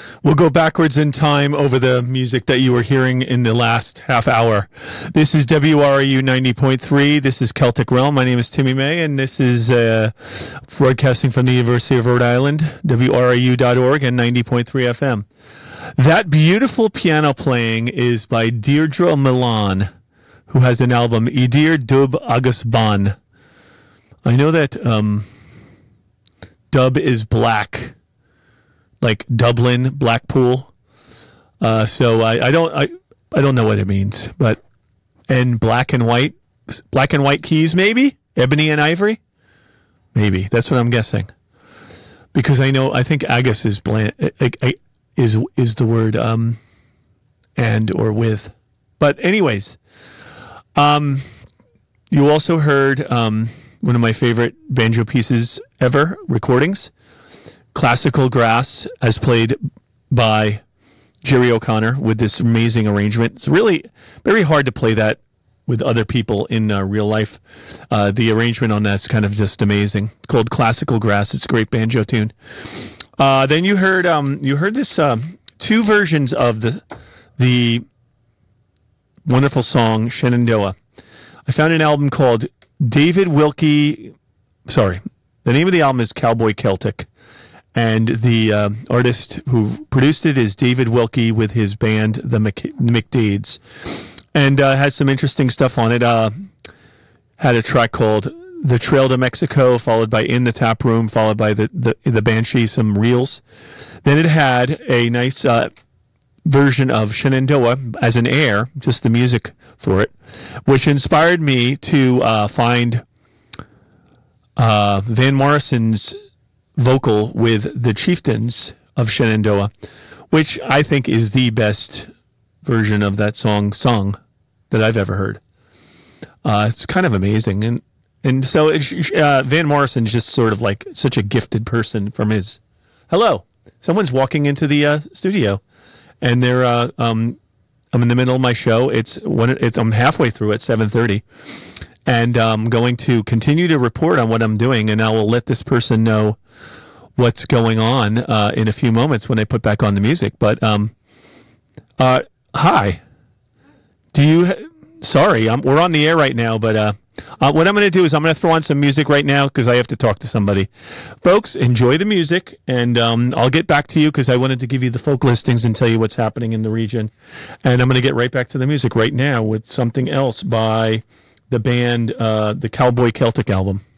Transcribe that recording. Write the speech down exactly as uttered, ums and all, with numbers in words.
We'll go backwards in time over the music that you were hearing in the last half hour. This is W R A U ninety point three. This is Celtic Realm. My name is Timmy May, and this is uh, broadcasting from the University of Rhode Island, W R A U dot org and ninety point three F M. That beautiful piano playing is by Deirdre Milan, who has an album, Idir Dub Agus Ban. I know that um, dub is black, like Dublin, Blackpool. Uh, so I, I don't I, I don't know what it means, but and black and white, black and white keys, maybe ebony and ivory, maybe that's what I'm guessing, because I know I think Agus is bland, is is the word um, and or with, but anyways, um, you also heard um. one of my favorite banjo pieces ever, recordings, Classical Grass, as played by Jerry O'Connor with this amazing arrangement. It's really very hard to play that with other people in uh, real life. Uh, the arrangement on that's kind of just amazing. It's called Classical Grass. It's a great banjo tune. Uh, then you heard um, you heard this um, two versions of the the wonderful song Shenandoah. I found an album called David Wilkie, sorry, the name of the album is Cowboy Celtic, and the uh, artist who produced it is David Wilkie with his band, the Mc- McDades, and uh, has some interesting stuff on it. Uh, had a track called The Trail to Mexico, followed by In the Tap Room, followed by the, the, the Banshee, some reels. Then it had a nice uh, version of Shenandoah as an air, just the music for it, which inspired me to uh, find uh, Van Morrison's vocal with the Chieftains of Shenandoah, which I think is the best version of that song sung that I've ever heard. Uh, it's kind of amazing, and and so it, uh, Van Morrison's just sort of like such a gifted person from his. Hello, someone's walking into the uh, studio, and they're uh, um. I'm in the middle of my show. It's when it's I'm halfway through at seven thirty, and I'm going to continue to report on what I'm doing, and I will let this person know what's going on uh, in a few moments when I put back on the music. But um, uh, hi, do you? Sorry, I'm, we're on the air right now, but uh, uh, what I'm going to do is I'm going to throw on some music right now because I have to talk to somebody. Folks, enjoy the music, and um, I'll get back to you because I wanted to give you the folk listings and tell you what's happening in the region. And I'm going to get right back to the music right now with something else by the band, uh, the Cowboy Celtic album.